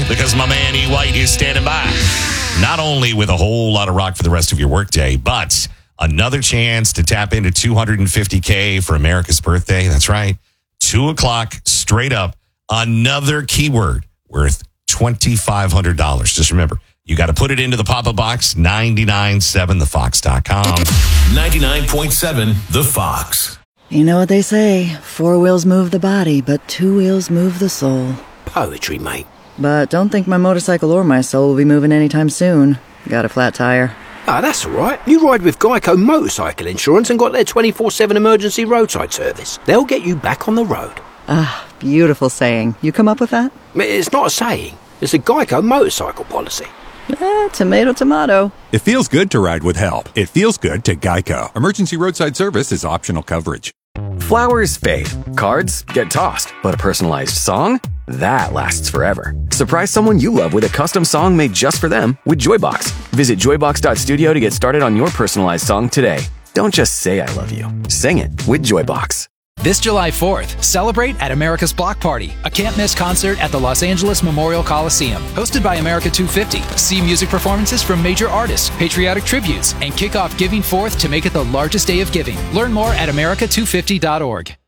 because my man E. White is standing by. Not only with a whole lot of rock for the rest of your workday, but another chance to tap into $250K for America's birthday. That's right. 2 o'clock straight up. Another keyword worth $2,500. Just remember, you got to put it into the pop-up box, 997thefox.com. 99.7 The Fox. You know what they say, 4 wheels move the body, but 2 wheels move the soul. Poetry, mate. But don't think my motorcycle or my soul will be moving anytime soon. Got a flat tire. Ah, that's all right. You ride with Geico Motorcycle Insurance and got their 24/7 emergency roadside service. They'll get you back on the road. Ah, beautiful saying. You come up with that? It's not a saying. It's a Geico motorcycle policy. Tomato, tomato. It feels good to ride with help. It feels good to Geico. Emergency roadside service is optional coverage. Flowers fade. Cards get tossed. But a personalized song? That lasts forever. Surprise someone you love with a custom song made just for them with Joybox. Visit joybox.studio to get started on your personalized song today. Don't just say I love you. Sing it with Joybox. This July 4th, celebrate at America's Block Party, a can't-miss concert at the Los Angeles Memorial Coliseum. Hosted by America 250. See music performances from major artists, patriotic tributes, and kick off Giving Forth to make it the largest day of giving. Learn more at america250.org.